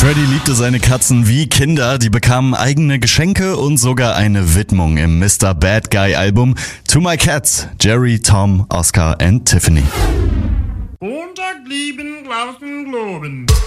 Freddy liebte seine Katzen wie Kinder, die bekamen eigene Geschenke und sogar eine Widmung im Mr. Bad Guy Album To My Cats, Jerry, Tom, Oscar and Tiffany. Montag lieben, draußen globen.